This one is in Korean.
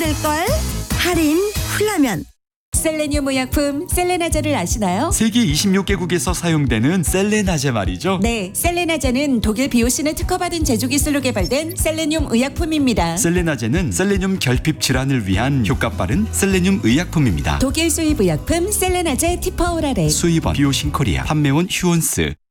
될걸? 할인 훌라면. 셀레늄 의약품 셀레나제를 아시나요? 세계 26개국에서 사용되는 셀레나제 말이죠. 네, 셀레나제는 독일 비오신을 특허받은 제조 기술로 개발된 셀레늄 의약품입니다. 셀레나제는 셀레늄 결핍 질환을 위한 효과 빠른 셀레늄 의약품입니다. 독일 수입 의약품 셀레나제 티퍼오라레. 수입원 비오신 코리아, 판매원 휴온스.